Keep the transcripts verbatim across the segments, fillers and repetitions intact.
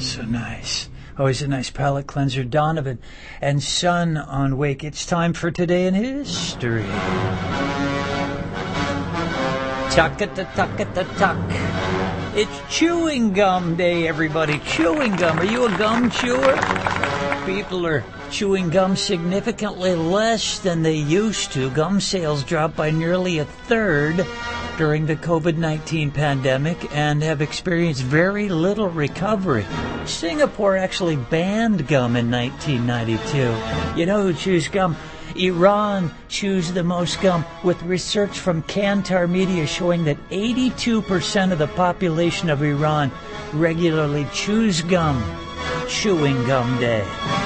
so nice. Always a nice palate cleanser. Donovan and Son on Wake. It's time for Today in History. Tuck-a-tuck-a-tuck. It's chewing gum day, everybody. Chewing gum. Are you a gum chewer? People are chewing gum significantly less than they used to. Gum sales dropped by nearly a third during the covid nineteen pandemic and have experienced very little recovery. Singapore actually banned gum in nineteen ninety-two. You know who chews gum? Iran chews the most gum, with research from Kantar Media showing that eighty-two percent of the population of Iran regularly chews gum. Chewing Gum Day.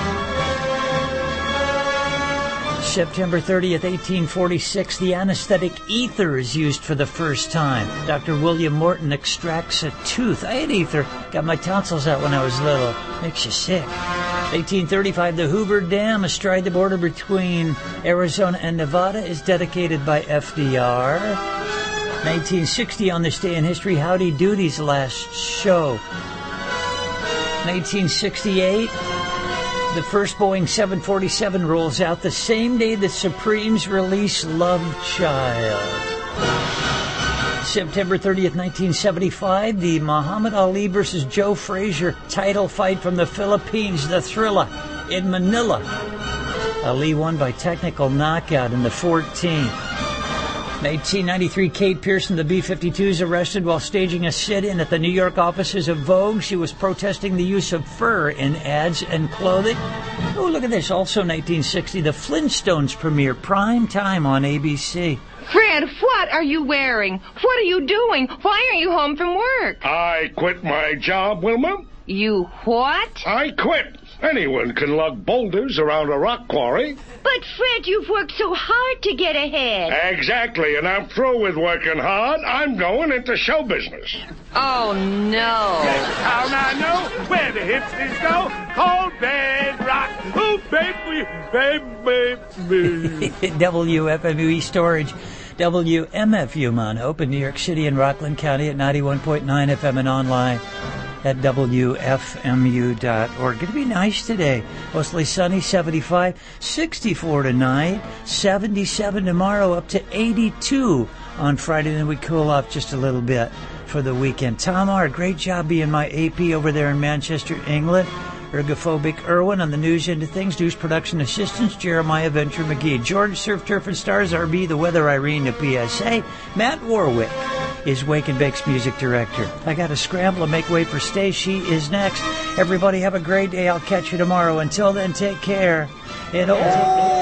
September thirtieth, eighteen forty-six, the anesthetic ether is used for the first time. Doctor William Morton extracts a tooth. I had ether. Got my tonsils out when I was little. Makes you sick. eighteen thirty-five, the Hoover Dam astride the border between Arizona and Nevada is dedicated by F D R. nineteen sixty, on this day in history, Howdy Doody's last show. nineteen sixty-eight, the first Boeing seven forty-seven rolls out the same day the Supremes release Love Child. September thirtieth, nineteen seventy-five, the Muhammad Ali versus Joe Frazier title fight from the Philippines, the Thrilla, in Manila. Ali won by technical knockout in the fourteenth. nineteen ninety-three, Kate Pearson, the B fifty-two, is arrested while staging a sit-in at the New York offices of Vogue. She was protesting the use of fur in ads and clothing. Oh, look at this. Also nineteen sixty, the Flintstones premiere, prime time on A B C. Fred, what are you wearing? What are you doing? Why aren't you home from work? I quit my job, Wilma. You what? I quit. Anyone can lug boulders around a rock quarry. But, Fred, you've worked so hard to get ahead. Exactly, and I'm through with working hard. I'm going into show business. Oh, no. How I know where the hipsters go? Cold bedrock. Oh, baby, baby, baby. W F M U Storage. W M F U Mount in New York City and Rockland County at ninety-one point nine F M and online at W F M U dot org. It'll be nice today. Mostly sunny, seventy-five, sixty-four tonight, seventy-seven tomorrow, up to eighty-two on Friday. Then we cool off just a little bit for the weekend. Tom R., great job being my A P over there in Manchester, England. Ergophobic Irwin on the News Into Things. News production assistants, Jeremiah Venture McGee. George Surf, Turf and Stars, R B, the weather, Irene, the P S A. Matt Warwick is Wake and Bake's music director. I got to scramble and make way for Stay. She is next. Everybody have a great day. I'll catch you tomorrow. Until then, take care. And also...